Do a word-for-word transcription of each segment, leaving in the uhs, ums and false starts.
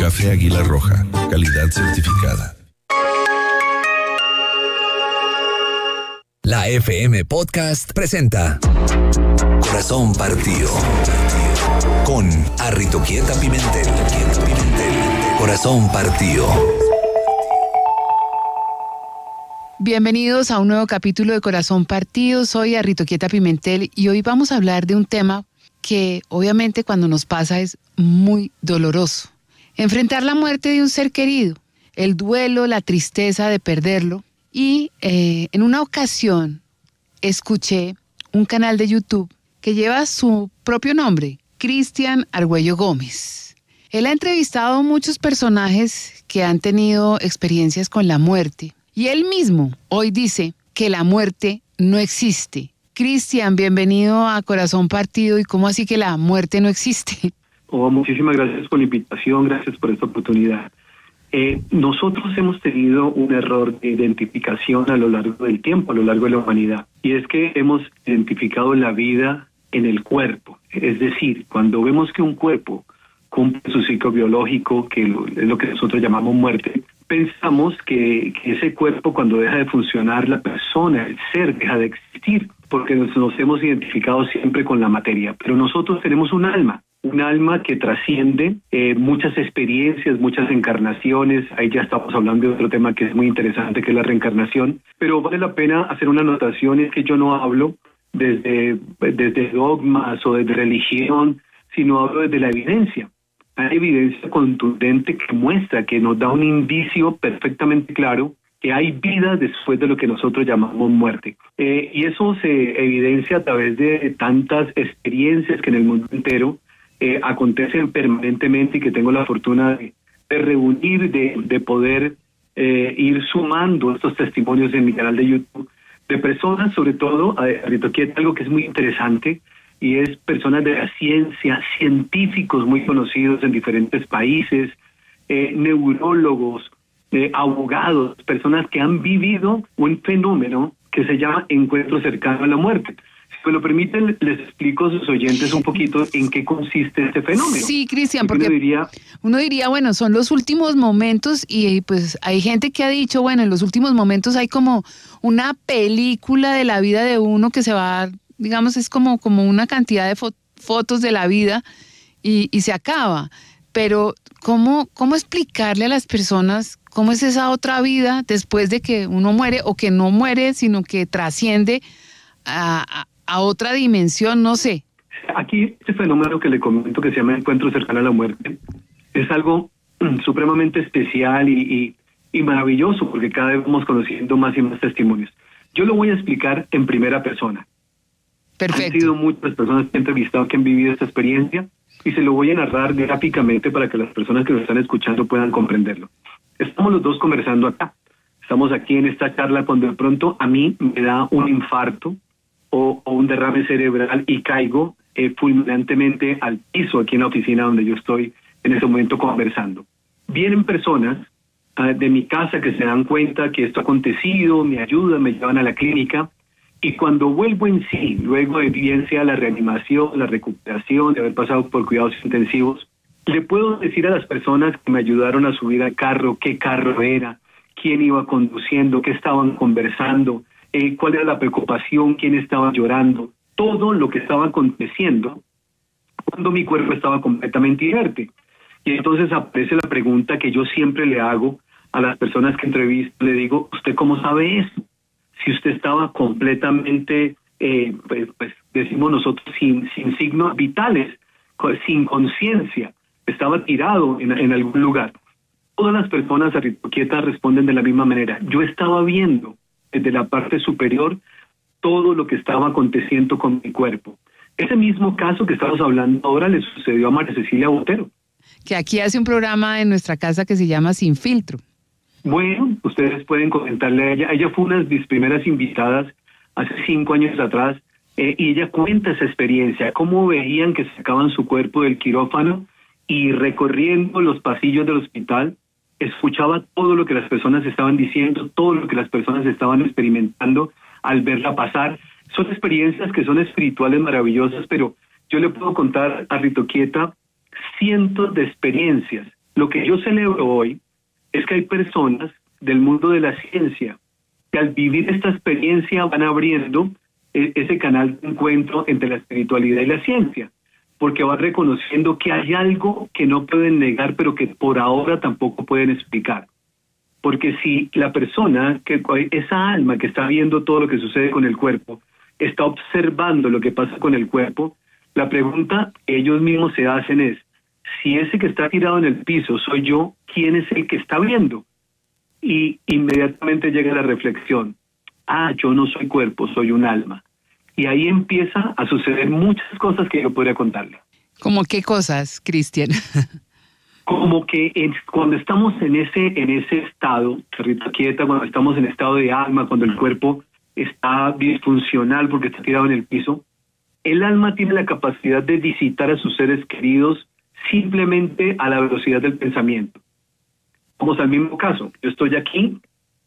Café Águila Roja, calidad certificada. La F M Podcast presenta Corazón Partido con Arritoquieta Pimentel. Corazón Partido. Bienvenidos a un nuevo capítulo de Corazón Partido. Soy Arritoquieta Pimentel y hoy vamos a hablar de un tema que obviamente cuando nos pasa es muy doloroso. Enfrentar la muerte de un ser querido, el duelo, la tristeza de perderlo. Y eh, en una ocasión escuché un canal de YouTube que lleva su propio nombre, Cristian Argüello Gómez. Él ha entrevistado a muchos personajes que han tenido experiencias con la muerte. Y él mismo hoy dice que la muerte no existe. Cristian, bienvenido a Corazón Partido. ¿Y cómo así que la muerte no existe? Oh, muchísimas gracias por la invitación, gracias por esta oportunidad. Eh, nosotros hemos tenido un error de identificación a lo largo del tiempo, a lo largo de la humanidad. Y es que hemos identificado la vida en el cuerpo. Es decir, cuando vemos que un cuerpo cumple su ciclo biológico, que es lo que nosotros llamamos muerte, pensamos que, que ese cuerpo, cuando deja de funcionar, la persona, el ser, deja de existir, porque nos, nos hemos identificado siempre con la materia. Pero nosotros tenemos un alma, un alma que trasciende eh, muchas experiencias, muchas encarnaciones. Ahí ya estamos hablando de otro tema que es muy interesante, que es la reencarnación. Pero vale la pena hacer una anotación, es que yo no hablo desde, desde dogmas o desde religión, sino hablo desde la evidencia. Hay evidencia contundente que muestra, que nos da un indicio perfectamente claro que hay vida después de lo que nosotros llamamos muerte. Eh, y eso se evidencia a través de tantas experiencias que en el mundo entero eh, acontecen permanentemente y que tengo la fortuna de, de reunir, de, de poder eh, ir sumando estos testimonios en mi canal de YouTube, de personas, sobre todo, Arritoquieta, algo que es muy interesante, y es personas de la ciencia, científicos muy conocidos en diferentes países, eh, neurólogos, eh, abogados, personas que han vivido un fenómeno que se llama encuentro cercano a la muerte. Si me lo permiten, les explico a sus oyentes un poquito en qué consiste este fenómeno. Sí, Cristian, porque uno diría, uno diría, bueno, son los últimos momentos y pues hay gente que ha dicho, bueno, en los últimos momentos hay como una película de la vida de uno que se va, digamos, es como, como una cantidad de fo- fotos de la vida y, y se acaba. Pero, ¿cómo, ¿cómo explicarle a las personas cómo es esa otra vida después de que uno muere o que no muere, sino que trasciende a, a, a otra dimensión? No sé. Aquí, este fenómeno que le comento que se llama encuentro cercano a la muerte es algo mm, supremamente especial y, y, y maravilloso, porque cada vez vamos conociendo más y más testimonios. Yo lo voy a explicar en primera persona. Perfecto. Han sido muchas personas que he entrevistado que han vivido esta experiencia y se lo voy a narrar gráficamente para que las personas que nos están escuchando puedan comprenderlo. Estamos los dos conversando acá. Estamos aquí en esta charla cuando de pronto a mí me da un infarto o, o un derrame cerebral y caigo eh, fulminantemente al piso aquí en la oficina donde yo estoy en ese momento conversando. Vienen personas uh, de mi casa que se dan cuenta que esto ha acontecido, me ayudan, me llevan a la clínica. Y cuando vuelvo en sí, luego de bien sea la reanimación, la recuperación, de haber pasado por cuidados intensivos, le puedo decir a las personas que me ayudaron a subir al carro qué carro era, quién iba conduciendo, qué estaban conversando, eh, cuál era la preocupación, quién estaba llorando, todo lo que estaba aconteciendo cuando mi cuerpo estaba completamente inerte. Y entonces aparece la pregunta que yo siempre le hago a las personas que entrevisto, le digo, ¿usted cómo sabe eso? Si usted estaba completamente, eh, pues, pues decimos nosotros, sin, sin signos vitales, sin conciencia, estaba tirado en, en algún lugar. Todas las personas arritoquietas responden de la misma manera. Yo estaba viendo desde la parte superior todo lo que estaba aconteciendo con mi cuerpo. Ese mismo caso que estamos hablando ahora le sucedió a María Cecilia Botero, Que aquí hace un programa en nuestra casa que se llama Sin Filtro. Bueno, ustedes pueden comentarle a ella. Ella fue una de mis primeras invitadas hace cinco años atrás eh, y ella cuenta esa experiencia, cómo veían que sacaban su cuerpo del quirófano y recorriendo los pasillos del hospital, escuchaba todo lo que las personas estaban diciendo, todo lo que las personas estaban experimentando al verla pasar. Son experiencias que son espirituales maravillosas, pero yo le puedo contar a Arritoquieta cientos de experiencias Lo que yo celebro hoy es que hay personas del mundo de la ciencia que al vivir esta experiencia van abriendo ese canal de encuentro entre la espiritualidad y la ciencia, porque van reconociendo que hay algo que no pueden negar, pero que por ahora tampoco pueden explicar. Porque si la persona, que esa alma que está viendo todo lo que sucede con el cuerpo, está observando lo que pasa con el cuerpo, la pregunta que ellos mismos se hacen es, si ese que está tirado en el piso soy yo, ¿quién es el que está viendo? Y inmediatamente llega la reflexión, ah, yo no soy cuerpo, soy un alma. Y ahí empieza a suceder muchas cosas que yo podría contarle. ¿Cómo qué cosas, Cristian? Como que en, cuando estamos en ese en ese estado, Rita quieta, cuando estamos en estado de alma, cuando el cuerpo está disfuncional porque está tirado en el piso, el alma tiene la capacidad de visitar a sus seres queridos simplemente a la velocidad del pensamiento. Vamos al mismo caso, yo estoy aquí,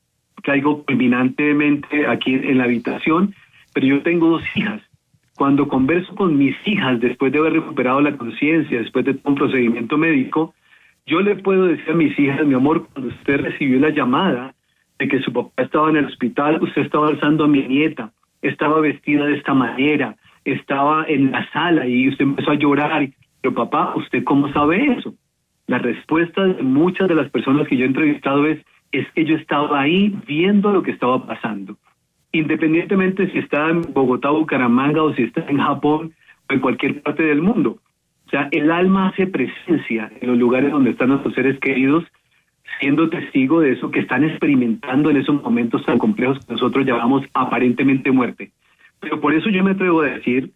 caigo culminantemente aquí en la habitación, pero yo tengo dos hijas. Cuando converso con mis hijas, después de haber recuperado la conciencia, después de un procedimiento médico, yo le puedo decir a mis hijas, mi amor, cuando usted recibió la llamada de que su papá estaba en el hospital, usted estaba alzando a mi nieta, estaba vestida de esta manera, estaba en la sala y usted empezó a llorar. Pero papá, ¿usted cómo sabe eso? La respuesta de muchas de las personas que yo he entrevistado es, es que yo estaba ahí viendo lo que estaba pasando. Independientemente si está en Bogotá, Bucaramanga, o si está en Japón, o en cualquier parte del mundo. O sea, el alma hace presencia en los lugares donde están nuestros seres queridos, siendo testigo de eso que están experimentando en esos momentos tan complejos que nosotros llamamos aparentemente muerte. Pero por eso yo me atrevo a decir,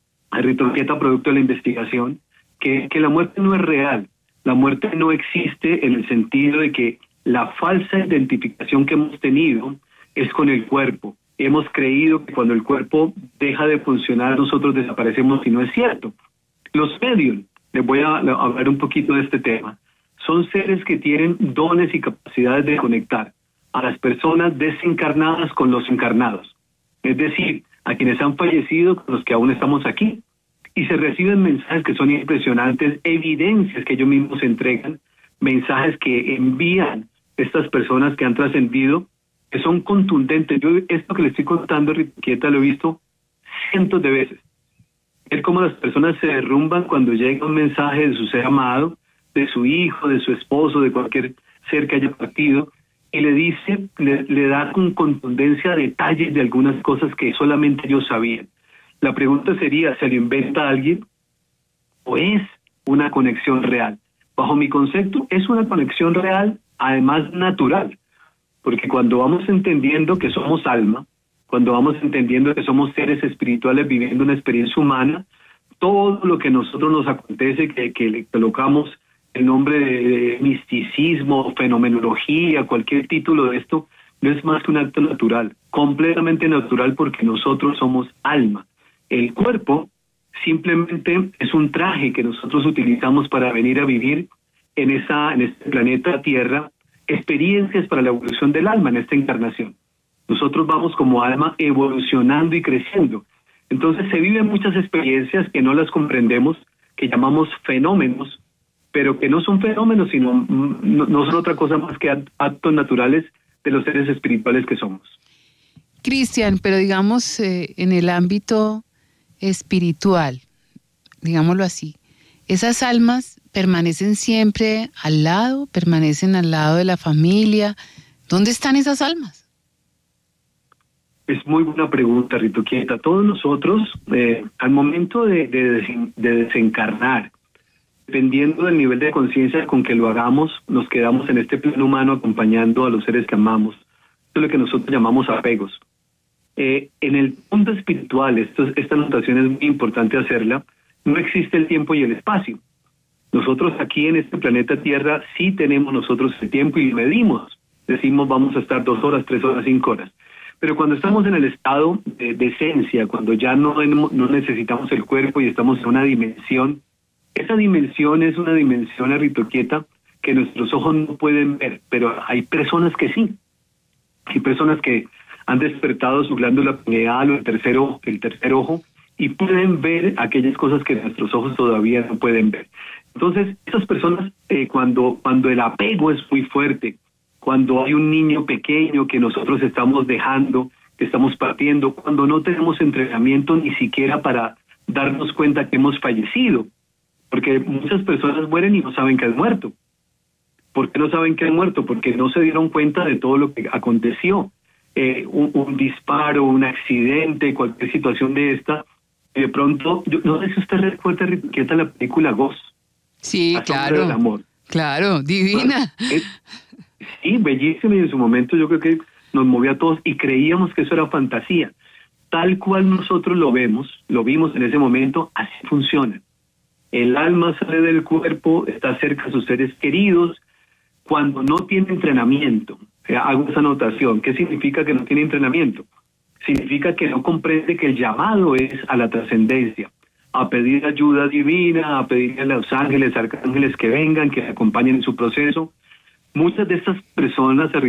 a Ritorqueta, producto de la investigación, que, que la muerte no es real. La muerte no existe en el sentido de que la falsa identificación que hemos tenido es con el cuerpo. Hemos creído que cuando el cuerpo deja de funcionar, nosotros desaparecemos, y no es cierto. Los medium, les voy a hablar un poquito de este tema, son seres que tienen dones y capacidades de conectar a las personas desencarnadas con los encarnados. Es decir, a quienes han fallecido con los que aún estamos aquí. Y se reciben mensajes que son impresionantes, evidencias que ellos mismos entregan, mensajes que envían estas personas que han trascendido, que son contundentes. Yo esto que le estoy contando, Riqueta, lo he visto cientos de veces. Es como las personas se derrumban cuando llega un mensaje de su ser amado, de su hijo, de su esposo, de cualquier ser que haya partido, y le dice, le, le da con contundencia detalles de algunas cosas que solamente ellos sabían. La pregunta sería, ¿se lo inventa alguien o es una conexión real? Bajo mi concepto, es una conexión real, además natural, porque cuando vamos entendiendo que somos alma, cuando vamos entendiendo que somos seres espirituales viviendo una experiencia humana, todo lo que a nosotros nos acontece, que, que le colocamos el nombre de, de misticismo, fenomenología, cualquier título de esto, no es más que un acto natural, completamente natural, porque nosotros somos alma. El cuerpo simplemente es un traje que nosotros utilizamos para venir a vivir en esa en este planeta Tierra, experiencias para la evolución del alma en esta encarnación. Nosotros vamos como alma evolucionando y creciendo. Entonces se viven muchas experiencias que no las comprendemos, que llamamos fenómenos, pero que no son fenómenos, sino no, no son otra cosa más que actos naturales de los seres espirituales que somos. Cristian, pero digamos eh, en el ámbito espiritual, digámoslo así, esas almas permanecen siempre al lado, permanecen al lado de la familia. ¿Dónde están esas almas? Es muy buena pregunta, Rito Quieta. Todos nosotros, eh, al momento de, de, de desencarnar, dependiendo del nivel de conciencia con que lo hagamos, nos quedamos en este plano humano acompañando a los seres que amamos. Eso es lo que nosotros llamamos apegos. Eh, en el mundo espiritual, esto, esta notación es muy importante hacerla, no existe el tiempo y el espacio. Nosotros aquí en este planeta Tierra sí tenemos nosotros el tiempo y medimos. Decimos vamos a estar dos horas, tres horas, cinco horas. Pero cuando estamos en el estado de, de esencia, cuando ya no, no necesitamos el cuerpo y estamos en una dimensión, esa dimensión es una dimensión, Ritoquieta, que nuestros ojos no pueden ver, pero hay personas que sí. Hay personas que han despertado su glándula pineal o el tercer ojo, el tercer ojo, y pueden ver aquellas cosas que nuestros ojos todavía no pueden ver. Entonces, esas personas, eh, cuando, cuando el apego es muy fuerte, cuando hay un niño pequeño que nosotros estamos dejando, que estamos partiendo, cuando no tenemos entrenamiento ni siquiera para darnos cuenta que hemos fallecido, porque muchas personas mueren y no saben que han muerto. ¿Por qué no saben que han muerto? Porque no se dieron cuenta de todo lo que aconteció. Eh, un, un disparo, un accidente, cualquier situación de esta, y de pronto, yo, no sé si usted recuerda, Enriqueta, la película Ghost. Sí, La sombra claro. del amor. Claro, divina. Es, sí, bellísima, y en su momento yo creo que nos movió a todos y creíamos que eso era fantasía. Tal cual nosotros lo vemos, lo vimos en ese momento, así funciona. El alma sale del cuerpo, está cerca de sus seres queridos, cuando no tiene entrenamiento. Eh, hago esa anotación. ¿Qué significa que no tiene entrenamiento? Significa que no comprende que el llamado es a la trascendencia, a pedir ayuda divina, a pedirle a los ángeles, arcángeles que vengan, que acompañen en su proceso. Muchas de estas personas